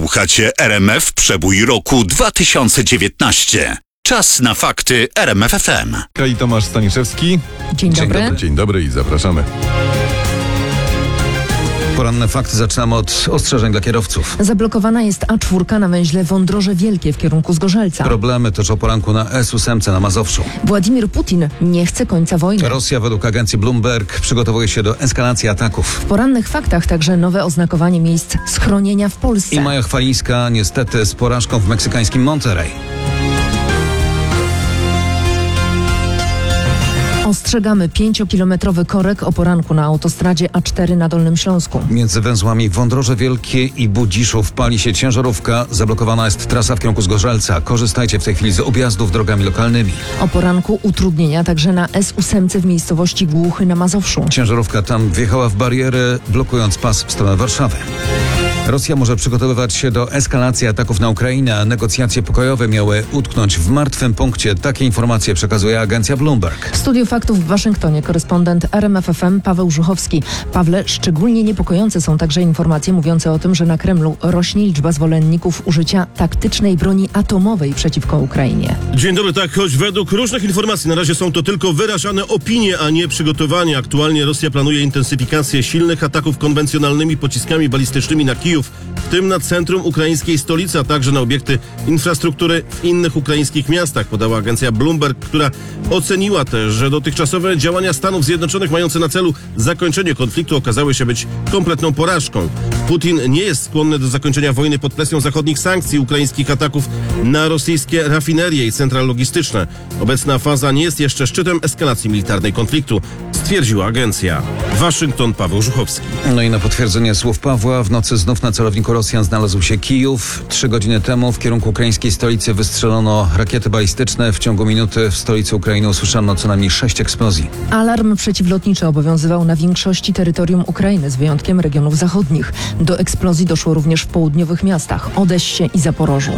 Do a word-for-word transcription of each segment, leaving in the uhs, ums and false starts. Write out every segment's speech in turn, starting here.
Słuchacie R M F Przebój roku dwa tysiące dziewiętnaście. Czas na fakty R M F F M. I Tomasz Staniszewski. Dzień dobry. Dzień dobry, dzień dobry i zapraszamy. Poranne fakty zaczynamy od ostrzeżeń dla kierowców. Zablokowana jest A cztery na węźle Wądroże Wielkie w kierunku Zgorzelca. Problemy też o poranku na S osiem na Mazowszu. Władimir Putin nie chce końca wojny. Rosja według agencji Bloomberg przygotowuje się do eskalacji ataków. W porannych faktach także nowe oznakowanie miejsc schronienia w Polsce. I Maja Chwalińska niestety z porażką w meksykańskim Monterrey. Ostrzegamy pięciokilometrowy korek o poranku na autostradzie A cztery na Dolnym Śląsku. Między węzłami Wądroże Wielkie i Budziszów pali się ciężarówka. Zablokowana jest trasa w kierunku Zgorzelca. Korzystajcie w tej chwili z objazdów drogami lokalnymi. O poranku utrudnienia także na S osiem w miejscowości Głuchy na Mazowszu. Ciężarówka tam wjechała w barierę, blokując pas w stronę Warszawy. Rosja może przygotowywać się do eskalacji ataków na Ukrainę, a negocjacje pokojowe miały utknąć w martwym punkcie. Takie informacje przekazuje agencja Bloomberg. W studiu faktów w Waszyngtonie korespondent R M F F M Paweł Żuchowski. Pawle, szczególnie niepokojące są także informacje mówiące o tym, że na Kremlu rośnie liczba zwolenników użycia taktycznej broni atomowej przeciwko Ukrainie. Dzień dobry, tak, choć według różnych informacji na razie są to tylko wyrażane opinie, a nie przygotowania. Aktualnie Rosja planuje intensyfikację silnych ataków konwencjonalnymi pociskami balistycznymi na Kijów, w tym na centrum ukraińskiej stolicy, a także na obiekty infrastruktury w innych ukraińskich miastach, podała agencja Bloomberg, która oceniła też, że dotychczasowe działania Stanów Zjednoczonych mające na celu zakończenie konfliktu okazały się być kompletną porażką. Putin nie jest skłonny do zakończenia wojny pod presją zachodnich sankcji, ukraińskich ataków na rosyjskie rafinerie i centra logistyczne. Obecna faza nie jest jeszcze szczytem eskalacji militarnej konfliktu, stwierdziła agencja. Waszyngton, Paweł Żuchowski. No i na potwierdzenie słów Pawła, w nocy znów na celowniku Rosjan znalazł się Kijów. Trzy godziny temu w kierunku ukraińskiej stolicy wystrzelono rakiety balistyczne. W ciągu minuty w stolicy Ukrainy usłyszano co najmniej sześć eksplozji. Alarm przeciwlotniczy obowiązywał na większości terytorium Ukrainy, z wyjątkiem regionów zachodnich. Do eksplozji doszło również w południowych miastach Odessie i Zaporożu.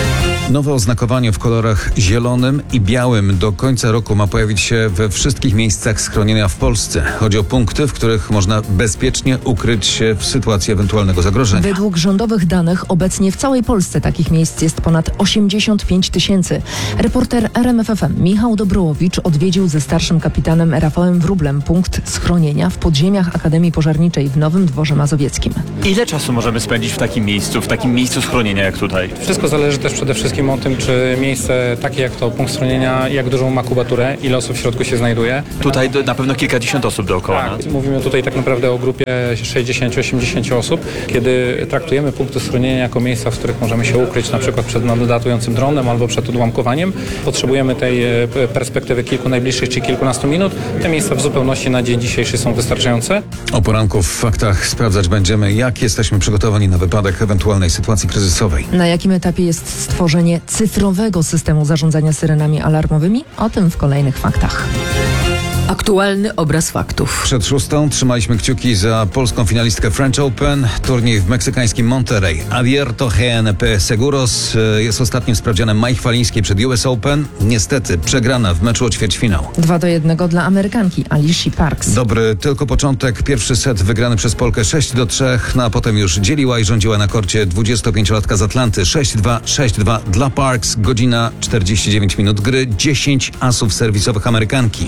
Nowe oznakowanie w kolorach zielonym i białym do końca roku ma pojawić się we wszystkich miejscach schronienia w Polsce. Chodzi o punkty, w których można bezpiecznie ukryć się w sytuacji ewentualnego zagrożenia. Według rządowych danych obecnie w całej Polsce takich miejsc jest ponad osiemdziesiąt pięć tysięcy. Reporter R M F F M Michał Dobrołowicz odwiedził ze starszym kapitanem Rafałem Wróblem punkt schronienia w podziemiach Akademii Pożarniczej w Nowym Dworze Mazowieckim. Ile czasu możemy spędzić w takim miejscu, w takim miejscu schronienia jak tutaj? Wszystko zależy też przede wszystkim o tym, czy miejsce takie jak to punkt schronienia, jak dużą ma kubaturę, ile osób w środku się znajduje. Tutaj do, na pewno kilkadziesiąt osób dookoła. Tak, mówimy tutaj tak naprawdę o grupie sześćdziesiąt do osiemdziesięciu osób. Kiedy traktujemy punkty schronienia jako miejsca, w których możemy się ukryć na przykład przed nadlatującym dronem albo przed odłamkowaniem, potrzebujemy tej perspektywy kilku najbliższych czy kilkunastu minut. Te miejsca w zupełności na dzień dzisiejszy są wystarczające. O poranku w faktach sprawdzać będziemy, jak jesteśmy przygotowani na wypadek ewentualnej sytuacji kryzysowej. Na jakim etapie jest stworzenie cyfrowego systemu zarządzania syrenami alarmowymi? O tym w kolejnych faktach. Aktualny obraz faktów. Przed szóstą trzymaliśmy kciuki za polską finalistkę French Open. Turniej w meksykańskim Monterrey. Abierto G N P Seguros jest ostatnim sprawdzianem Mai Chwalińskiej przed U S Open. Niestety przegrana w meczu o ćwierćfinał. dwa do jednego dla Amerykanki Alicia Parks. Dobry tylko początek. Pierwszy set wygrany przez Polkę sześć do trzech, no a potem już dzieliła i rządziła na korcie dwudziestopięciolatka z Atlanty. sześć dwa, sześć dwa dla Parks. Godzina czterdzieści dziewięć minut gry. dziesięć asów serwisowych Amerykanki.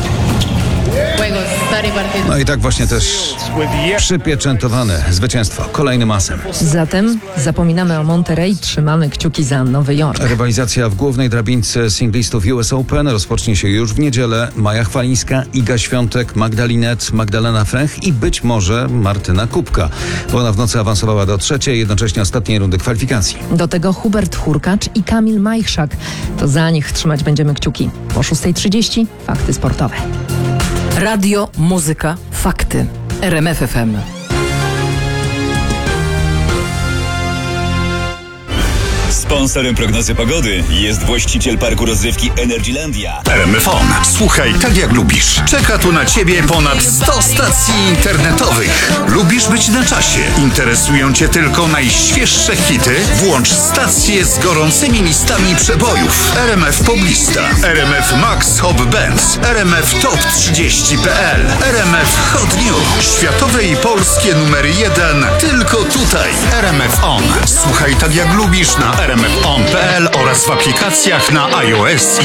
No i tak właśnie też przypieczętowane zwycięstwo kolejnym asem. Zatem zapominamy o Monterrey, trzymamy kciuki za Nowy Jork. Rywalizacja w głównej drabince singlistów U S Open rozpocznie się już w niedzielę. Maja Chwalińska, Iga Świątek, Magdalinet, Magdalena Fręch i być może Martyna Kubka. Bo ona w nocy awansowała do trzeciej, jednocześnie ostatniej rundy kwalifikacji. Do tego Hubert Hurkacz i Kamil Majchrzak. To za nich trzymać będziemy kciuki. Po szósta trzydzieści fakty sportowe. Radio, muzyka, fakty. R M F F M. Sponsorem prognozy pogody jest właściciel parku rozrywki Energylandia. R M F On. Słuchaj tak jak lubisz. Czeka tu na Ciebie ponad sto stacji internetowych. Lubisz być na czasie? Interesują Cię tylko najświeższe hity? Włącz stację z gorącymi listami przebojów. R M F Poblista, R M F Max Hop Bands, R M F Top trzydzieści kropka p l, R M F Hot News. Światowe i polskie numery jeden tylko tutaj. R R M F On. Słuchaj tak jak lubisz na r m f on kropka p l oraz w aplikacjach na iOS i